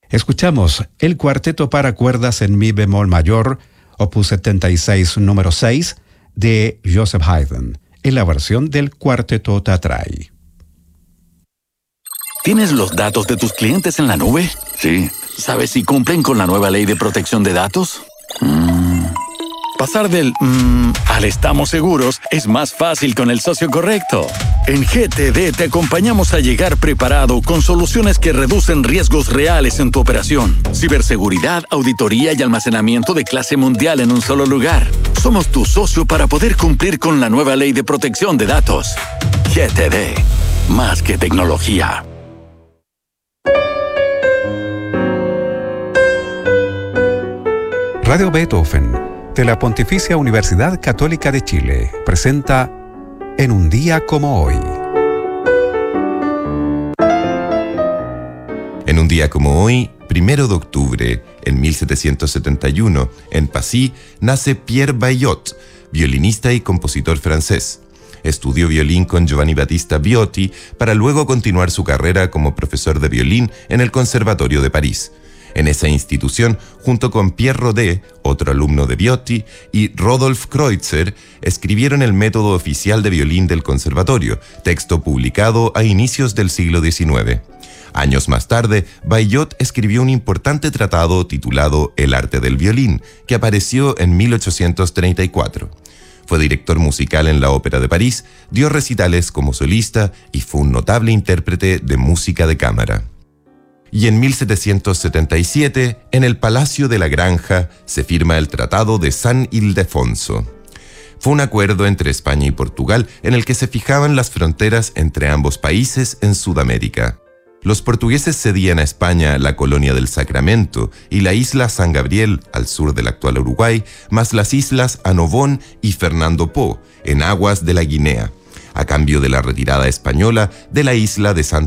Escuchamos el cuarteto para cuerdas en mi bemol mayor, opus 76, número 6, de Joseph Haydn, en la versión del Cuarteto Tatray. ¿Tienes los datos de tus clientes en la nube? Sí. ¿Sabes si cumplen con la nueva ley de protección de datos? Pasar del al estamos seguros es más fácil con el socio correcto. En GTD te acompañamos a llegar preparado con soluciones que reducen riesgos reales en tu operación. Ciberseguridad, auditoría y almacenamiento de clase mundial en un solo lugar. Somos tu socio para poder cumplir con la nueva ley de protección de datos. GTD, más que tecnología. Radio Beethoven, de la Pontificia Universidad Católica de Chile, presenta En un día como hoy. En un día como hoy, 1 de octubre, en 1771, en Passy, nace Pierre Baillot, violinista y compositor francés. Estudió violín con Giovanni Battista Viotti para luego continuar su carrera como profesor de violín en el Conservatorio de París. En esa institución, junto con Pierre Rodet, otro alumno de Viotti, y Rodolphe Kreutzer, escribieron el método oficial de violín del conservatorio, texto publicado a inicios del siglo XIX. Años más tarde, Baillot escribió un importante tratado titulado El arte del violín, que apareció en 1834. Fue director musical en la Ópera de París, dio recitales como solista y fue un notable intérprete de música de cámara. Y en 1777, en el Palacio de la Granja, se firma el Tratado de San Ildefonso. Fue un acuerdo entre España y Portugal en el que se fijaban las fronteras entre ambos países en Sudamérica. Los portugueses cedían a España la colonia del Sacramento y la isla San Gabriel, al sur del actual Uruguay, más las islas Anovón y Fernando Po, en aguas de la Guinea, a cambio de la retirada española de la isla de Santa